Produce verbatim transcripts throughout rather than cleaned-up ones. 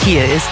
Hier ist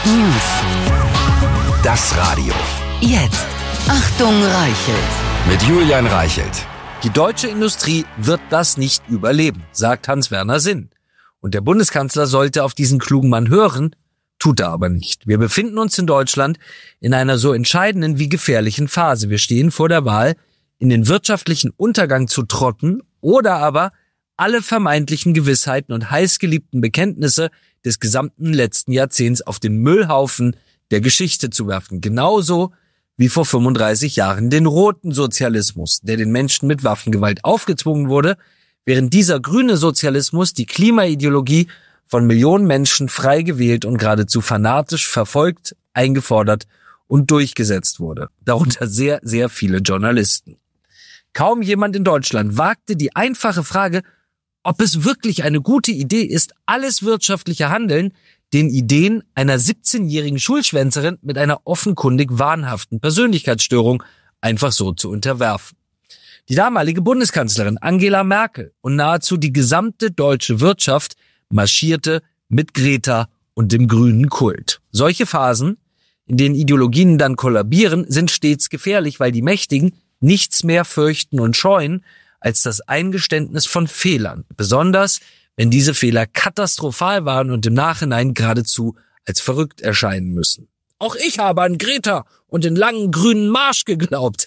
News. Das Radio. Jetzt. Achtung, Reichelt. Mit Julian Reichelt. Die deutsche Industrie wird das nicht überleben, sagt Hans-Werner Sinn. Und der Bundeskanzler sollte auf diesen klugen Mann hören, tut er aber nicht. Wir befinden uns in Deutschland in einer so entscheidenden wie gefährlichen Phase. Wir stehen vor der Wahl, in den wirtschaftlichen Untergang zu trotten oder aber alle vermeintlichen Gewissheiten und heißgeliebten Bekenntnisse des gesamten letzten Jahrzehnts auf den Müllhaufen der Geschichte zu werfen. Genauso wie vor fünfunddreißig Jahren den roten Sozialismus, der den Menschen mit Waffengewalt aufgezwungen wurde, während dieser grüne Sozialismus die Klimaideologie von Millionen Menschen frei gewählt und geradezu fanatisch verfolgt, eingefordert und durchgesetzt wurde. Darunter sehr, sehr viele Journalisten. Kaum jemand in Deutschland wagte die einfache Frage, ob es wirklich eine gute Idee ist, alles wirtschaftliche Handeln den Ideen einer siebzehnjährigen Schulschwänzerin mit einer offenkundig wahnhaften Persönlichkeitsstörung einfach so zu unterwerfen. Die damalige Bundeskanzlerin Angela Merkel und nahezu die gesamte deutsche Wirtschaft marschierte mit Greta und dem grünen Kult. Solche Phasen, in denen Ideologien dann kollabieren, sind stets gefährlich, weil die Mächtigen nichts mehr fürchten und scheuen als das Eingeständnis von Fehlern, besonders wenn diese Fehler katastrophal waren und im Nachhinein geradezu als verrückt erscheinen müssen. Auch ich habe an Greta und den langen grünen Marsch geglaubt.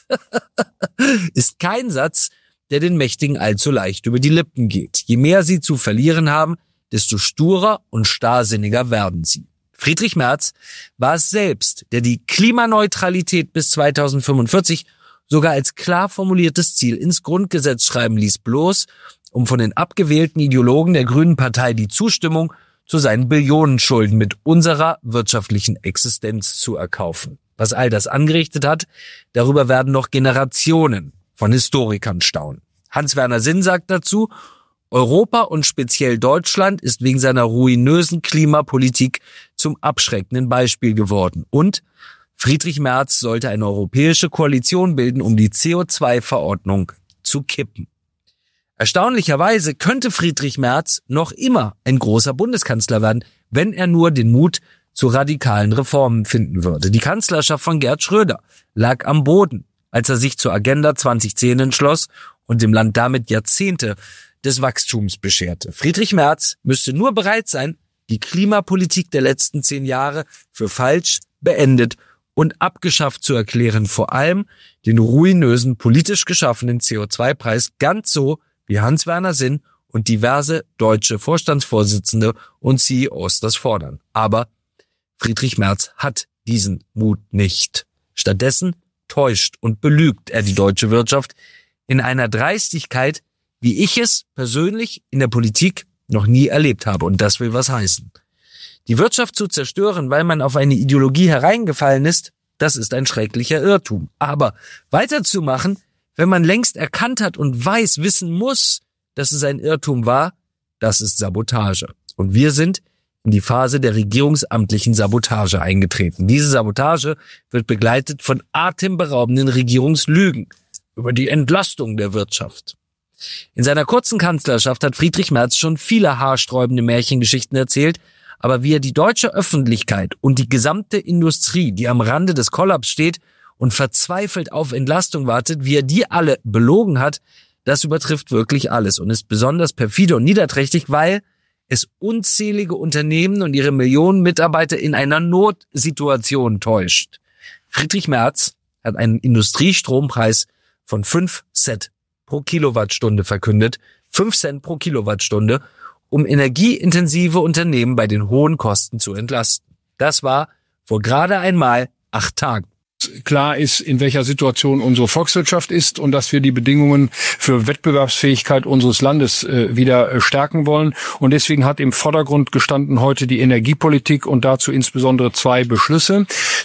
Ist kein Satz, der den Mächtigen allzu leicht über die Lippen geht. Je mehr sie zu verlieren haben, desto sturer und starrsinniger werden sie. Friedrich Merz war es selbst, der die Klimaneutralität bis zweitausendfünfundvierzig sogar als klar formuliertes Ziel ins Grundgesetz schreiben ließ, bloß um von den abgewählten Ideologen der Grünen Partei die Zustimmung zu seinen Billionenschulden mit unserer wirtschaftlichen Existenz zu erkaufen. Was all das angerichtet hat, darüber werden noch Generationen von Historikern staunen. Hans-Werner Sinn sagt dazu, Europa und speziell Deutschland ist wegen seiner ruinösen Klimapolitik zum abschreckenden Beispiel geworden. Und Friedrich Merz sollte eine europäische Koalition bilden, um die C O zwei Verordnung zu kippen. Erstaunlicherweise könnte Friedrich Merz noch immer ein großer Bundeskanzler werden, wenn er nur den Mut zu radikalen Reformen finden würde. Die Kanzlerschaft von Gerhard Schröder lag am Boden, als er sich zur Agenda zweitausendzehn entschloss und dem Land damit Jahrzehnte des Wachstums bescherte. Friedrich Merz müsste nur bereit sein, die Klimapolitik der letzten zehn Jahre für falsch, beendet und abgeschafft zu erklären, vor allem den ruinösen, politisch geschaffenen C O zwei Preis, ganz so wie Hans-Werner Sinn und diverse deutsche Vorstandsvorsitzende und C E Os das fordern. Aber Friedrich Merz hat diesen Mut nicht. Stattdessen täuscht und belügt er die deutsche Wirtschaft in einer Dreistigkeit, wie ich es persönlich in der Politik noch nie erlebt habe. Und das will was heißen. Die Wirtschaft zu zerstören, weil man auf eine Ideologie hereingefallen ist, das ist ein schrecklicher Irrtum. Aber weiterzumachen, wenn man längst erkannt hat und weiß, wissen muss, dass es ein Irrtum war, das ist Sabotage. Und wir sind in die Phase der regierungsamtlichen Sabotage eingetreten. Diese Sabotage wird begleitet von atemberaubenden Regierungslügen über die Entlastung der Wirtschaft. In seiner kurzen Kanzlerschaft hat Friedrich Merz schon viele haarsträubende Märchengeschichten erzählt, aber wie er die deutsche Öffentlichkeit und die gesamte Industrie, die am Rande des Kollaps steht und verzweifelt auf Entlastung wartet, wie er die alle belogen hat, das übertrifft wirklich alles und ist besonders perfide und niederträchtig, weil es unzählige Unternehmen und ihre Millionen Mitarbeiter in einer Notsituation täuscht. Friedrich Merz hat einen Industriestrompreis von fünf Cent pro Kilowattstunde verkündet, fünf Cent pro Kilowattstunde, um energieintensive Unternehmen bei den hohen Kosten zu entlasten. Das war vor gerade einmal acht Tagen. Klar ist, in welcher Situation unsere Volkswirtschaft ist und dass wir die Bedingungen für Wettbewerbsfähigkeit unseres Landes äh, wieder äh, stärken wollen. Und deswegen hat im Vordergrund gestanden heute die Energiepolitik und dazu insbesondere zwei Beschlüsse.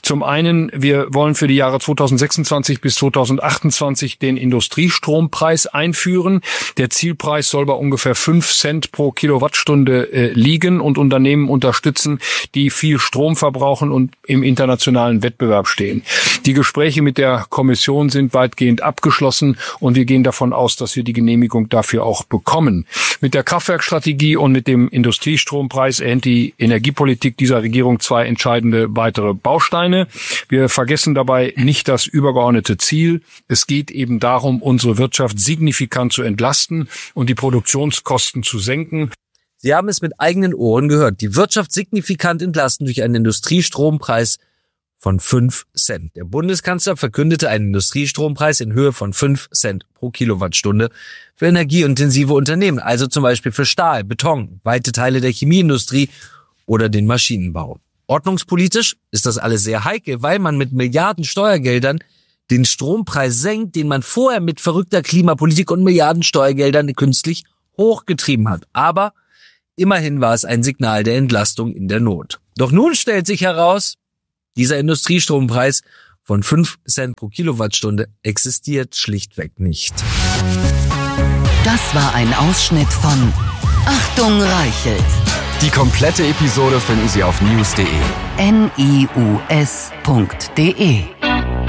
Zum einen, wir wollen für die Jahre zweitausendsechsundzwanzig bis zweitausendachtundzwanzig den Industriestrompreis einführen. Der Zielpreis soll bei ungefähr fünf Cent pro Kilowattstunde äh, liegen und Unternehmen unterstützen, die viel Strom verbrauchen und im internationalen Wettbewerb stehen. Die Gespräche mit der Kommission sind weitgehend abgeschlossen und wir gehen davon aus, dass wir die Genehmigung dafür auch bekommen. Mit der Kraftwerkstrategie und mit dem Industriestrompreis erhält die Energiepolitik dieser Regierung zwei entscheidende weitere Bausteine. Wir vergessen dabei nicht das übergeordnete Ziel. Es geht eben darum, unsere Wirtschaft signifikant zu entlasten und die Produktionskosten zu senken. Sie haben es mit eigenen Ohren gehört. Die Wirtschaft signifikant entlasten durch einen Industriestrompreis von fünf Cent. Der Bundeskanzler verkündete einen Industriestrompreis in Höhe von fünf Cent pro Kilowattstunde für energieintensive Unternehmen, also zum Beispiel für Stahl, Beton, weite Teile der Chemieindustrie oder den Maschinenbau. Ordnungspolitisch ist das alles sehr heikel, weil man mit Milliarden Steuergeldern den Strompreis senkt, den man vorher mit verrückter Klimapolitik und Milliarden Steuergeldern künstlich hochgetrieben hat. Aber immerhin war es ein Signal der Entlastung in der Not. Doch nun stellt sich heraus, dieser Industriestrompreis von fünf Cent pro Kilowattstunde existiert schlichtweg nicht. Das war ein Ausschnitt von Achtung Reichelt. Die komplette Episode finden Sie auf news punkt de. N I U S punkt de